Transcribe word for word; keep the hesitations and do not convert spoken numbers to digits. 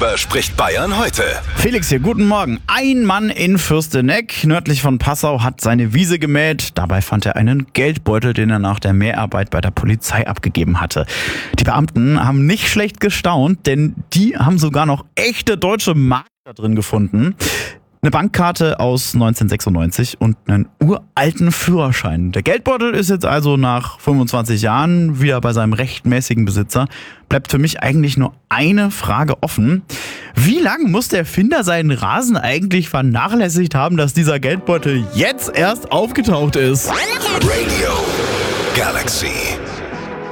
Worüber spricht Bayern heute? Felix hier, guten Morgen. Ein Mann in Fürsteneck, nördlich von Passau, hat seine Wiese gemäht. Dabei fand er einen Geldbeutel, den er nach der Mäharbeit bei der Polizei abgegeben hatte. Die Beamten haben nicht schlecht gestaunt, denn die haben sogar noch echte deutsche Mark da drin gefunden. Eine Bankkarte aus neunzehnhundertsechsundneunzig und einen uralten Führerschein. Der Geldbeutel ist jetzt also nach fünfundzwanzig Jahren wieder bei seinem rechtmäßigen Besitzer. Bleibt für mich eigentlich nur eine Frage offen. Wie lange muss der Finder seinen Rasen eigentlich vernachlässigt haben, dass dieser Geldbeutel jetzt erst aufgetaucht ist? Radio Galaxy.